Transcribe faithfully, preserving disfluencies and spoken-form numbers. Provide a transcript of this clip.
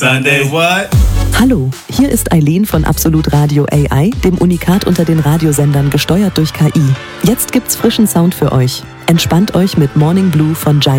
Sunday what? Hallo, hier ist Eileen von Absolut Radio A I, dem Unikat unter den Radiosendern, gesteuert durch K I. Jetzt gibt's frischen Sound für euch. Entspannt euch mit Morning Blue von Giant.